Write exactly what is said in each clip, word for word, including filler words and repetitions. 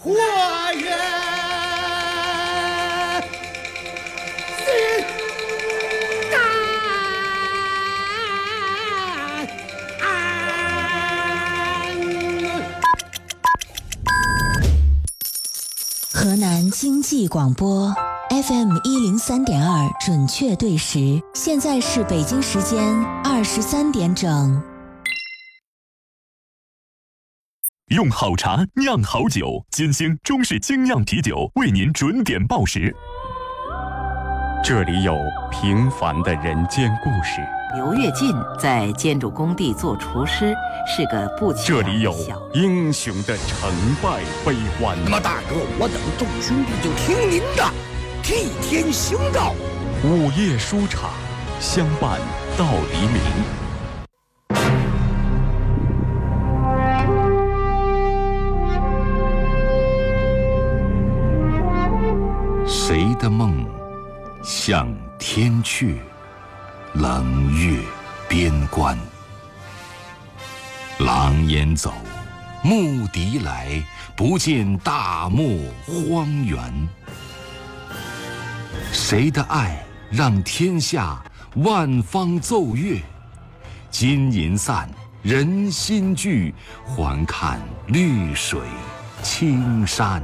活跃心肝。河南经济广播 F M 一零三点二准确对时，现在是北京时间二十三点整。 用好茶酿好酒，金星中式精酿啤酒为您准点报时。 这里有平凡的人间故事。 刘跃进在建筑工地做厨师，是个不起眼的小。 这里有英雄的成败悲欢。 那么大哥，我等众兄弟就听您的，替天行道。 午夜书场，相伴到黎明。 谁的梦向天阙，冷月边关。狼烟走，牧笛来，不见大漠荒原。谁的爱让天下万方奏乐？金银散，人心聚，还看绿水青山。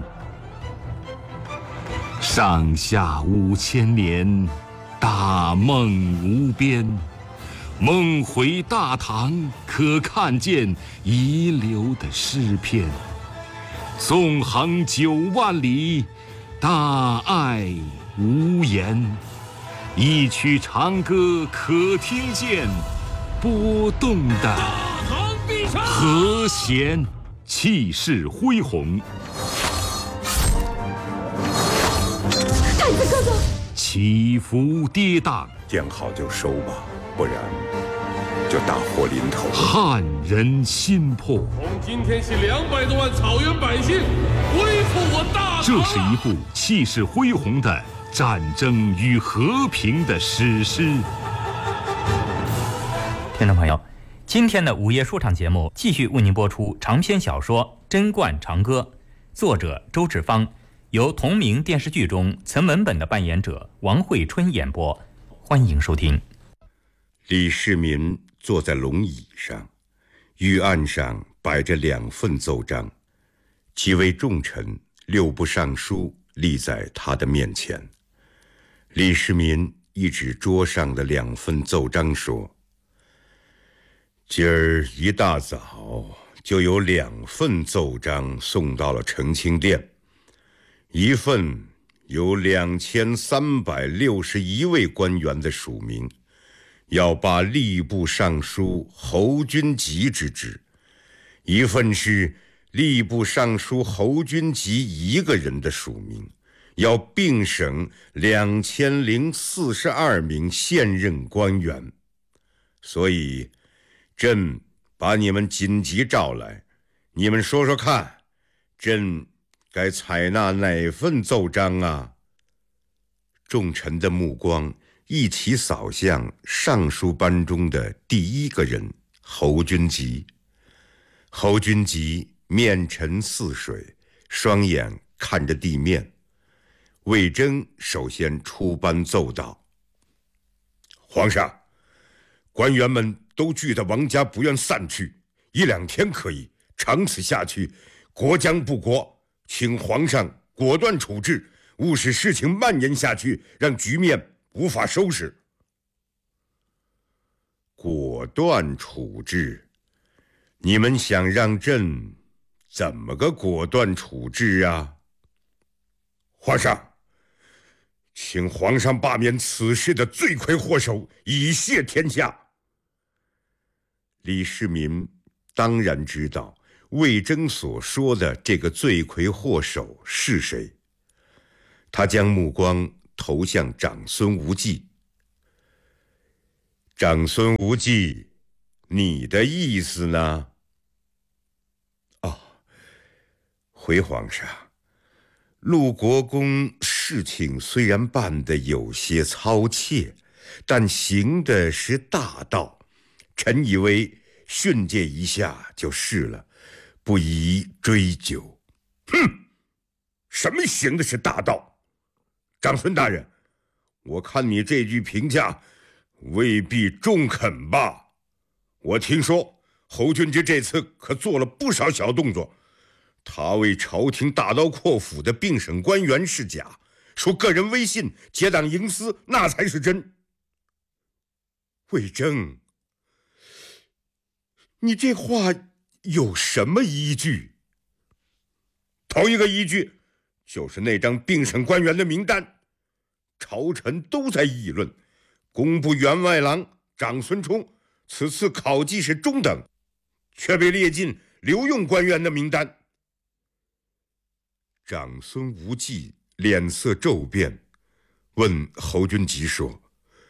上下五千年，大梦无边。梦回大唐，可看见遗留的诗篇。纵横九万里，大爱无言。一曲长歌可听见，波动的和弦，气势恢宏。 太子哥哥， 起伏跌宕， 见好就收吧，不然就大祸临头。 撼人心魄。 从今天起，两百多万草原百姓恢复我大唐。 这是一部气势恢宏的战争与和平的史诗。 听众朋友，今天的午夜说唱节目继续为您播出长篇小说《贞观长歌》，作者周志芳，由同名电视剧中曾文本的扮演者王慧春演播。欢迎收听。 李世民坐在龙椅上，御案上摆着两份奏章，几位重臣、六部尚书立在他的面前。李世民一指桌上的两份奏章说：“今儿一大早就有两份奏章送到了澄清殿，一份有两千三百六十一位官员的署名，要罢吏部尚书侯君集之职；一份是吏部尚书侯君集一个人的署名，要并省两千零四十二名现任官员。所以，朕把你们紧急召来，你们说说看，朕该采纳哪份奏章啊？”众臣的目光一起扫向尚书班中的第一个人侯君集。侯君集面沉似水，双眼看着地面。魏征首先出班奏道：“皇上，官员们都惧得王家不愿散去，一两天可以，长此下去，国将不国，请皇上果断处置，勿使事情蔓延下去，让局面无法收拾。”果断处置？你们想让朕怎么个果断处置啊？皇上，请皇上罢免此事的罪魁祸首，以谢天下。李世民当然知道魏征所说的这个罪魁祸首是谁，他将目光投向长孙无忌。长孙无忌，你的意思呢？哦，回皇上，陆国公事情虽然办得有些操切，但行的是大道，臣以为训诫一下就是了，不宜追究。哼， 什么行的是大道？长孙大人，我看你这句评价未必中肯吧？我听说侯君集这次可做了不少小动作，他为朝廷大刀阔斧的并省官员是假，说个人威信、结党营私那才是真。魏征，你这话有什么依据？头一个依据就是那张并省官员的名单，朝臣都在议论，工部员外郎长孙冲此次考绩是中等，却被列进留用官员的名单。长孙无忌脸色骤变，问侯君集说：“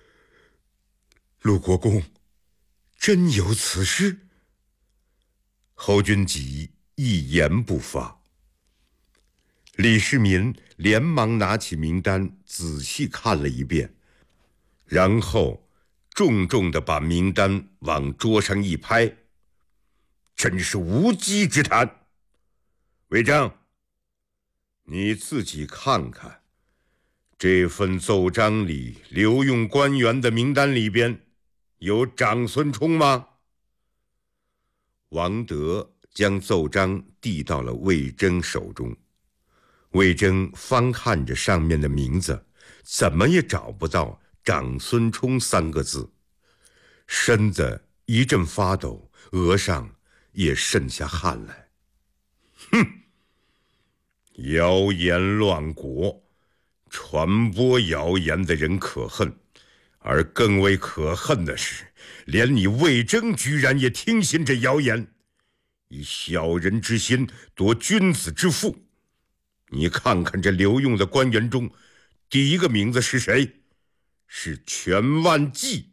陆国公，真有此事？”侯君集一言不发。李世民连忙拿起名单仔细看了一遍，然后重重地把名单往桌上一拍：“真是无稽之谈！魏征，你自己看看，这份奏章里留用官员的名单里边有长孙冲吗？”王德将奏章递到了魏征手中，魏征翻看着上面的名字，怎么也找不到长孙冲三个字，身子一阵发抖，额上也渗下汗来。哼！谣言乱国，传播谣言的人可恨，而更为可恨的是，连你魏征居然也听信这谣言，以小人之心夺君子之腹。你看看这留用的官员中，第一个名字是谁？是全万骑。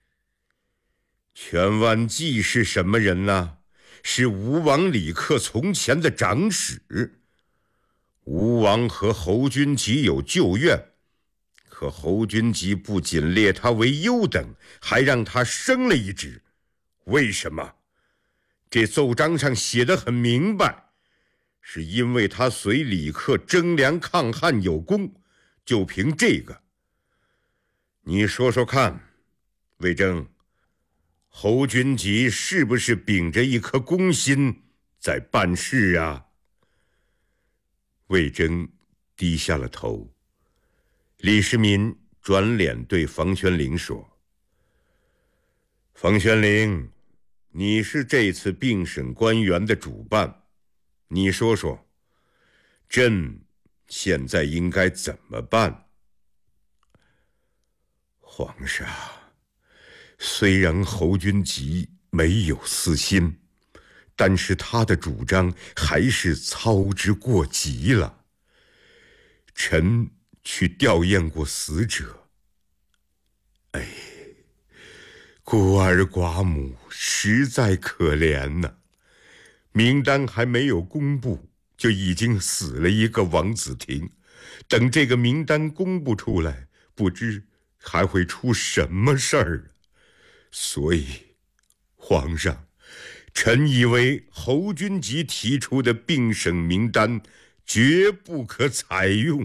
全万骑是什么人呢？是吴王李克从前的长史。吴王和侯君集有旧怨，可侯君集不仅列他为优等，还让他升了一职。为什么？这奏章上写得很明白，是因为他随李克征粮抗汉有功，就凭这个。你说说看，魏征，侯君集是不是秉着一颗公心在办事啊？魏征低下了头。李世民转脸对房玄龄说：“房玄龄，你是这次并省官员的主办，你说说，朕现在应该怎么办？”皇上，虽然侯君集没有私心，但是他的主张还是操之过急了。臣去吊唁过死者，哎，孤儿寡母实在可怜呐、啊！名单还没有公布，就已经死了一个王子廷。等这个名单公布出来，不知还会出什么事儿。所以，皇上，臣以为侯君集提出的并省名单绝不可采用。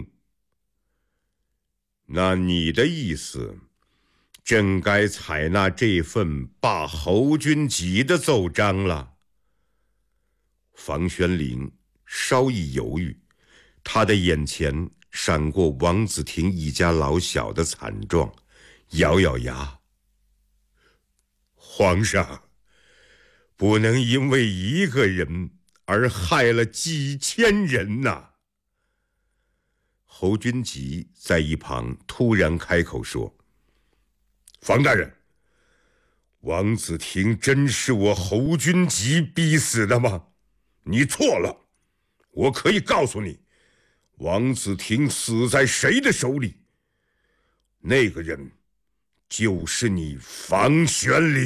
那你的意思，朕该采纳这份罢侯君集的奏章了？房玄龄稍一犹豫，他的眼前闪过王子廷一家老小的惨状，咬咬牙：“皇上，不能因为一个人而害了几千人呐！”侯君集在一旁突然开口说：“房大人，王子廷真是我侯君集逼死的吗？你错了，我可以告诉你，王子廷死在谁的手里？那个人就是你房玄龄。”